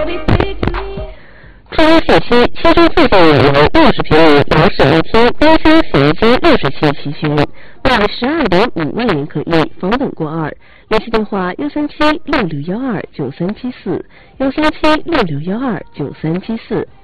注意信息：其中附近有60平米洋室1厅、冰箱、洗衣机60期齐全，卖12.5万元可以，房本过2。联系电话：13766129374，13766129374。